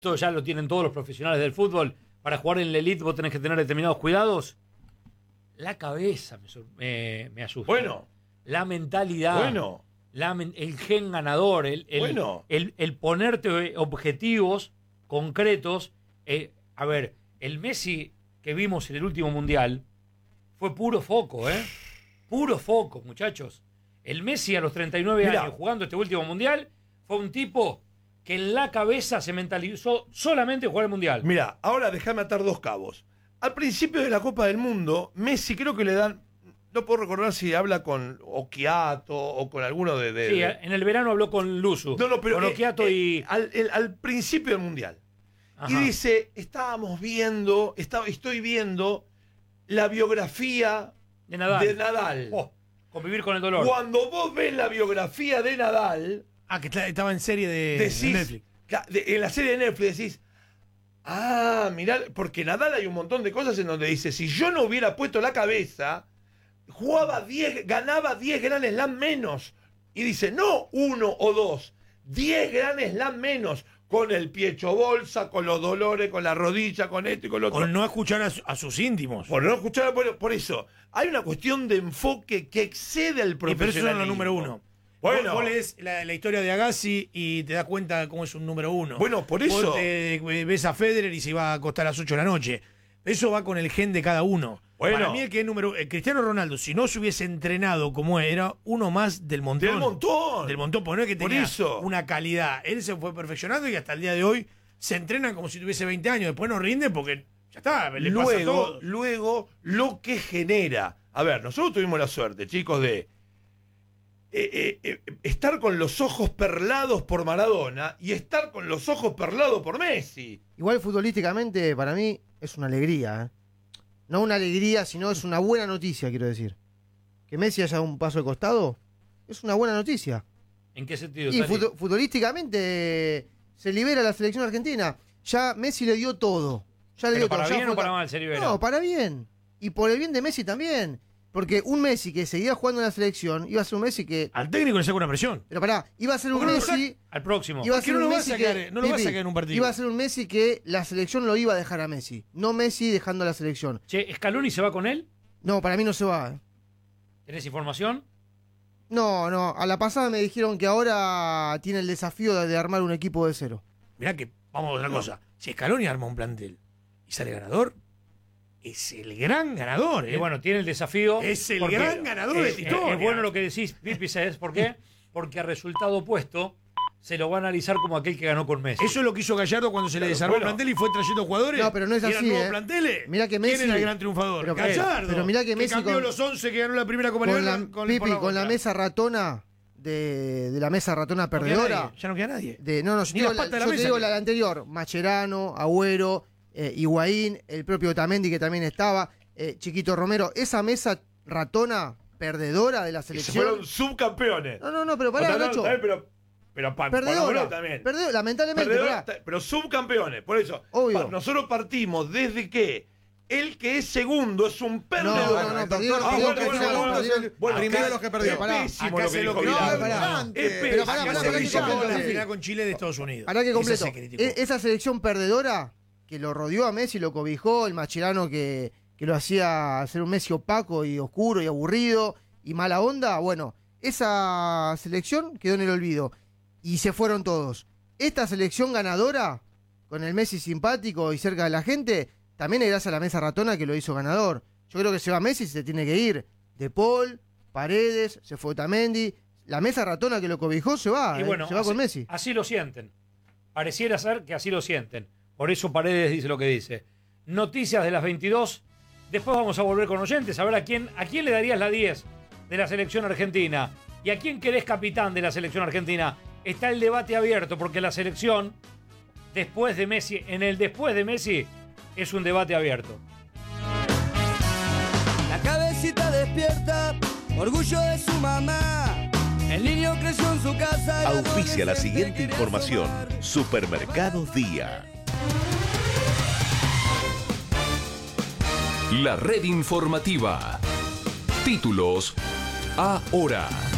esto ya lo tienen todos los profesionales del fútbol, para jugar en la elite vos tenés que tener determinados cuidados. La cabeza me asusta. Bueno. La mentalidad. Bueno. El gen ganador, el ponerte objetivos concretos. A ver, el Messi que vimos en el último Mundial fue puro foco, puro foco, muchachos. El Messi a los 39 años jugando este último Mundial fue un tipo que en la cabeza se mentalizó solamente jugar el Mundial. Mira, ahora déjame atar dos cabos. Al principio de la Copa del Mundo, Messi creo que le dan, no puedo recordar si habla con Occhiato o con alguno de sí, en el verano habló con Luzu. No, pero con Occhiato y... Al principio del Mundial. Ajá. Y dice, estoy viendo la biografía de Nadal. Convivir con el dolor. Cuando vos ves la biografía de Nadal... que estaba en serie de Netflix. En la serie de Netflix decís, mirá, porque Nadal hay un montón de cosas en donde dice, si yo no hubiera puesto la cabeza, ganaba 10 Grand Slam menos. Y dice, no 1 o 2, 10 Grand Slam menos, con el pie hecho bolsa, con los dolores, con la rodilla, con esto y con lo otro. Por no escuchar a sus íntimos. Por no escuchar, por eso. Hay una cuestión de enfoque que excede al profesionalismo. Pero eso es lo número uno. Bueno, vos lees la historia de Agassi y te das cuenta cómo es un número uno. Bueno, por eso. Vos ves a Federer y se va a acostar a las 8 de la noche. Eso va con el gen de cada uno. Bueno. Para mí el que es Cristiano Ronaldo, si no se hubiese entrenado como era uno más del montón. Del montón, porque no es que tenía una calidad. Él se fue perfeccionando y hasta el día de hoy se entrena como si tuviese 20 años. Después no rinde porque ya está, le pasa todo. Luego, lo que genera. A ver, nosotros tuvimos la suerte, chicos, de estar con los ojos perlados por Maradona y estar con los ojos perlados por Messi. Igual futbolísticamente para mí es una alegría, no una alegría, sino es una buena noticia, quiero decir. Que Messi haya dado un paso de costado es una buena noticia. ¿En qué sentido? Y futbolísticamente se libera la selección argentina. Ya Messi le dio todo. ¿Para bien o para mal se libera? No, para bien. Y por el bien de Messi también. Porque un Messi que seguía jugando en la selección iba a ser un Messi que... Al técnico le saca una presión. Pero pará, iba a ser un Messi... Al próximo. Iba a ser no un lo va a Messi sacar, que... no lo va a sacar en un partido. Iba a ser un Messi que la selección lo iba a dejar a Messi. No Messi dejando a la selección. Che, ¿Scaloni se va con él? No, para mí no se va. ¿Tenés información? No, a la pasada me dijeron que ahora tiene el desafío de armar un equipo de cero. Mirá que, vamos a otra cosa. Si Scaloni arma un plantel y sale ganador, es el gran ganador. Y bueno, tiene el desafío. Es el gran ganador de esta historia. Es bueno lo que decís, Pipi, ¿sabes por qué? Porque a resultado opuesto se lo va a analizar como aquel que ganó con Messi. Eso es lo que hizo Gallardo cuando se le desarmó el plantel y fue trayendo jugadores. No, pero no es así. ¿Eran nuevos planteles? Mirá que Messi... ¿Quién era el gran triunfador? Gallardo. Pero mirá que Messi cambió los 11 que ganó la primera Copa Libertadores. Con la mesa ratona de la mesa ratona perdedora. Ya no queda nadie. Yo te digo la anterior. Mascherano, Agüero, Higuaín, el propio Otamendi que también estaba, Chiquito Romero. Esa mesa ratona perdedora de la selección. Se fueron subcampeones. No, pero pará, Nacho. Pero perdedora también. Lamentablemente. Pero subcampeones. Por eso, nosotros partimos desde que el que es segundo es un perdedor. No, perdió. Primero de los que perdió. Acá se lo Pero pará, la final con Chile de Estados Unidos. Pará que completo. Esa selección perdedora que lo rodeó a Messi, lo cobijó, el Mascherano que lo hacía hacer un Messi opaco y oscuro y aburrido y mala onda, bueno, esa selección quedó en el olvido y se fueron todos. Esta selección ganadora, con el Messi simpático y cerca de la gente, también es gracias a la mesa ratona que lo hizo ganador. Yo creo que se va Messi y se tiene que ir. De Paul, Paredes, se fue Otamendi, la mesa ratona que lo cobijó se va, y bueno, se va con Messi. Así lo sienten. Pareciera ser que así lo sienten. Por eso Paredes dice lo que dice. Noticias de las 22. Después vamos a volver con oyentes a ver a quién le darías la 10 de la selección argentina y a quién querés capitán de la selección argentina. Está el debate abierto porque la selección después de Messi, después de Messi es un debate abierto. La cabecita despierta, orgullo de su mamá. El niño creció en su casa. Auspicia la siguiente información. Supermercados Día. La red informativa. Títulos ahora.